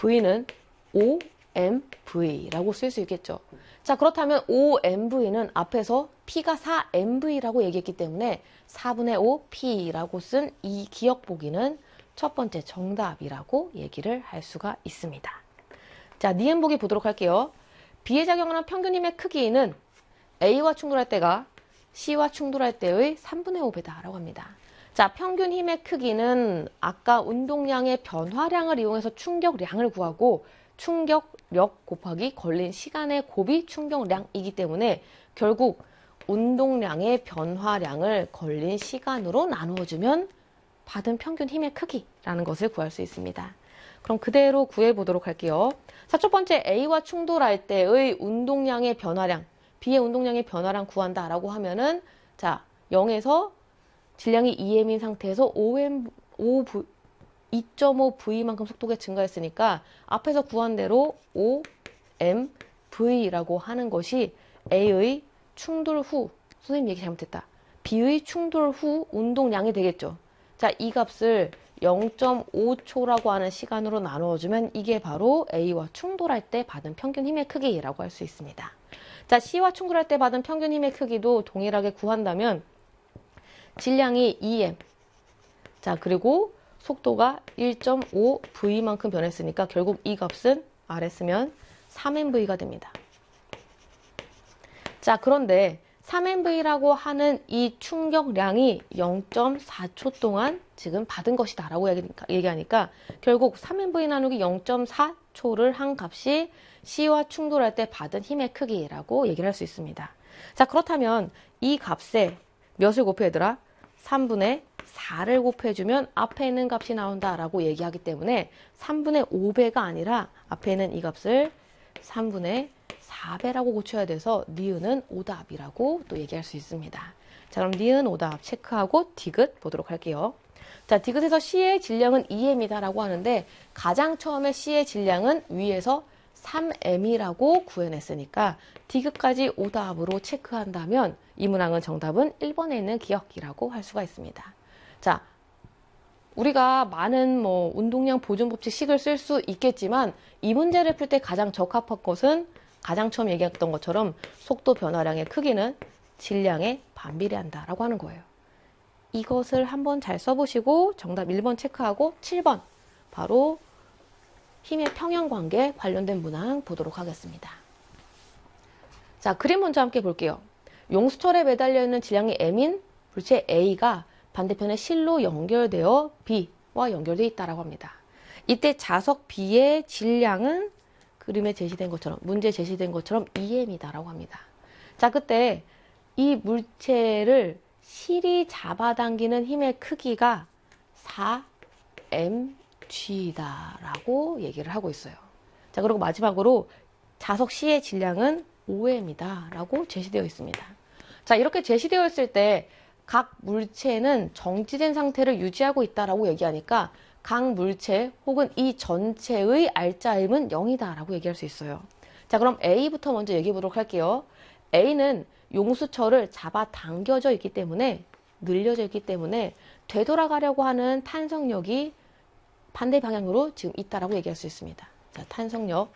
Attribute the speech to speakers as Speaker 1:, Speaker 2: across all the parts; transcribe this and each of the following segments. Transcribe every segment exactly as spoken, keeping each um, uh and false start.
Speaker 1: V는 오 엠 브이라고 쓸 수 있겠죠. 자, 그렇다면 오 엠 브이는 앞에서 P가 사 엠 브이라고 얘기했기 때문에 사분의 오 P라고 쓴 이 기억 보기는 첫 번째 정답이라고 얘기를 할 수가 있습니다. 자, 니은 보기 보도록 할게요. B에 작용하는 평균 힘의 크기는 A와 충돌할 때가 C와 충돌할 때의 삼분의 오 배다 라고 합니다. 자, 평균 힘의 크기는 아까 운동량의 변화량을 이용해서 충격량을 구하고 충격력 곱하기 걸린 시간의 곱이 충격량이기 때문에 결국 운동량의 변화량을 걸린 시간으로 나누어주면 받은 평균 힘의 크기라는 것을 구할 수 있습니다. 그럼 그대로 구해보도록 할게요. 자, 첫 번째 A와 충돌할 때의 운동량의 변화량, B의 운동량의 변화량 구한다라고 하면은 자, 영에서 질량이 이 엠인 상태에서 오 엠, 이 점 오 브이만큼 속도가 증가했으니까 앞에서 구한 대로 오 엠 브이라고 하는 것이 A의 충돌 후, 선생님 얘기 잘못했다. B의 충돌 후 운동량이 되겠죠. 자, 이 값을 영 점 오 초라고 하는 시간으로 나누어주면 이게 바로 A와 충돌할 때 받은 평균 힘의 크기라고 할 수 있습니다. 자, C와 충돌할 때 받은 평균 힘의 크기도 동일하게 구한다면 질량이 이 엠, 자, 그리고 속도가 일 점 오 브이만큼 변했으니까 결국 이 값은 아래 쓰면 삼 엠 브이가 됩니다. 자, 그런데 삼 엠 브이라고 하는 이 충격량이 영 점 사 초 동안 지금 받은 것이다 라고 얘기하니까 결국 삼 엠 브이 나누기 영 점 사 초를 한 값이 C와 충돌할 때 받은 힘의 크기라고 얘기를 할 수 있습니다. 자, 그렇다면 이 값에 몇을 곱해 얘들아? 삼분의 사를 곱해주면 앞에 있는 값이 나온다라고 얘기하기 때문에 삼분의 오 배가 아니라 앞에 있는 이 값을 삼분의 사 배라고 고쳐야 돼서 니은은 오답이라고 또 얘기할 수 있습니다. 자, 그럼 니은 오답 체크하고 디귿 보도록 할게요. 자, 디귿에서 C의 질량은 이 엠이다 라고 하는데 가장 처음에 C의 질량은 위에서 삼 엠이라고 구해냈으니까 디귿까지 오답으로 체크한다면 이 문항은 정답은 일 번에 있는 기억이라고 할 수가 있습니다. 자, 우리가 많은 뭐 운동량 보존 법칙 식을 쓸 수 있겠지만 이 문제를 풀 때 가장 적합한 것은 가장 처음 얘기했던 것처럼 속도 변화량의 크기는 질량에 반비례한다 라고 하는 거예요. 이것을 한번 잘 써보시고 정답 일 번 체크하고 칠 번 바로 힘의 평형관계 관련된 문항 보도록 하겠습니다. 자, 그림 먼저 함께 볼게요. 용수철에 매달려 있는 질량이 M인 물체 A가 반대편에 실로 연결되어 B와 연결되어 있다고 합니다. 이때 자석 B의 질량은 그림에 제시된 것처럼, 문제에 제시된 것처럼 이 엠이다라고 합니다. 자, 그때 이 물체를 실이 잡아당기는 힘의 크기가 사 엠 지다라고 얘기를 하고 있어요. 자, 그리고 마지막으로 자석 C의 질량은 오 엠이다라고 제시되어 있습니다. 자, 이렇게 제시되어 있을 때 각 물체는 정지된 상태를 유지하고 있다라고 얘기하니까 각 물체 혹은 이 전체의 알짜임은 영이다라고 얘기할 수 있어요. 자, 그럼 A부터 먼저 얘기해 보도록 할게요. A는 용수철을 잡아당겨져 있기 때문에 늘려져 있기 때문에 되돌아가려고 하는 탄성력이 반대 방향으로 지금 있다라고 얘기할 수 있습니다. 자, 탄성력.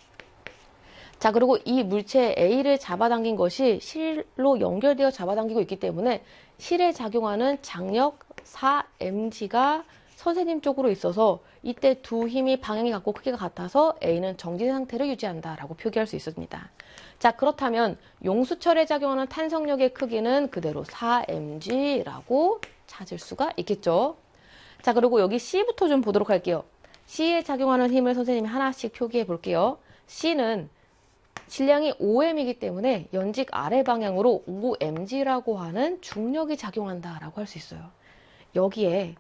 Speaker 1: 자, 그리고 이 물체 A를 잡아당긴 것이 실로 연결되어 잡아당기고 있기 때문에 실에 작용하는 장력 사 엠 지가 선생님 쪽으로 있어서 이때 두 힘이 방향이 같고 크기가 같아서 A는 정지된 상태를 유지한다라고 표기할 수 있습니다. 자, 그렇다면 용수철에 작용하는 탄성력의 크기는 그대로 사 엠 지라고 찾을 수가 있겠죠. 자, 그리고 여기 C부터 좀 보도록 할게요. C에 작용하는 힘을 선생님이 하나씩 표기해 볼게요. C는 질량이 오 엠이기 때문에 연직 아래 방향으로 오 엠 지라고 하는 중력이 작용한다라고 할 수 있어요. 여기에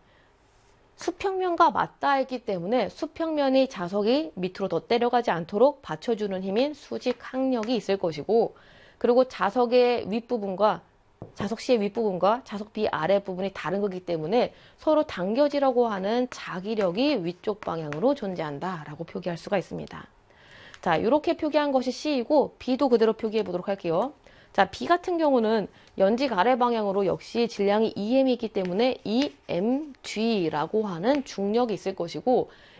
Speaker 1: 수평면과 맞닿아 있기 때문에 수평면이 자석이 밑으로 더 때려가지 않도록 받쳐주는 힘인 수직 항력이 있을 것이고, 그리고 자석의 윗부분과 자석 C의 윗부분과 자석 B 아랫부분이 다른 거기 때문에 서로 당겨지라고 하는 자기력이 위쪽 방향으로 존재한다라고 표기할 수가 있습니다. 자, 이렇게 표기한 것이 C이고 B도 그대로 표기해 보도록 할게요. 자, B 같은 경우는 연직 아래 방향으로 역시 질량이 이 엠이기 때문에 이 엠 지라고 하는 중력이 있을 것이고,